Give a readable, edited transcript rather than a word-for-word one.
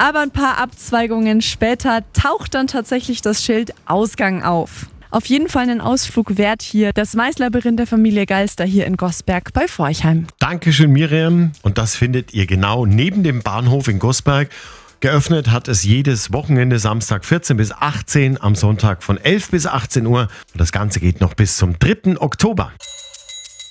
Aber ein paar Abzweigungen später taucht dann tatsächlich das Schild Ausgang auf. Auf jeden Fall einen Ausflug wert hier. Das Maislabyrinth der Familie Geister hier in Gosberg bei Forchheim. Dankeschön, Miriam. Und das findet ihr genau neben dem Bahnhof in Gosberg. Geöffnet hat es jedes Wochenende Samstag 14 bis 18, am Sonntag von 11 bis 18 Uhr. Und das Ganze geht noch bis zum 3. Oktober.